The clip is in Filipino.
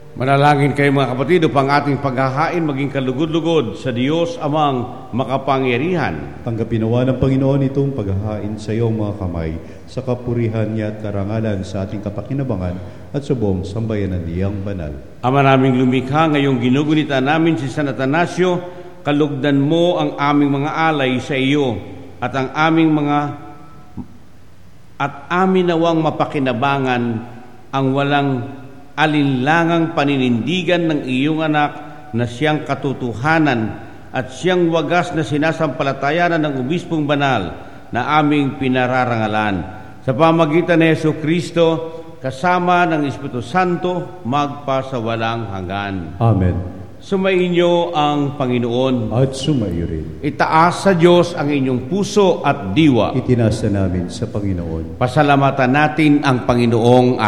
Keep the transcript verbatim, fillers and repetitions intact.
Manalangin kayo mga kapatid upang ating paghahain maging kalugod-lugod sa Diyos amang makapangyarihan. Tanggapin nawa ng Panginoon itong paghahain sa iyong mga kamay sa kapurihan niya at karangalan sa ating kapakinabangan at sa buong sambayanan niyang banal. Ama naming lumikha, ngayong ginugunita namin si San Atanasio, kalugdan mo ang aming mga alay sa iyo at ang aming mga at amin nawang mapakinabangan ang walang alinlangang paninindigan ng iyong anak na siyang katotohanan at siyang wagas na sinasampalatayanan ng Obispong Banal na aming pinararangalan. Sa pamagitan ni Jesucristo, kasama ng Espiritu Santo, magpasawalang hanggan. Amen. Sumainyo ang Panginoon. At sumaiyo rin. Itaas sa Diyos ang inyong puso at diwa. Itinasa namin sa Panginoon. Pasalamatan natin ang Panginoong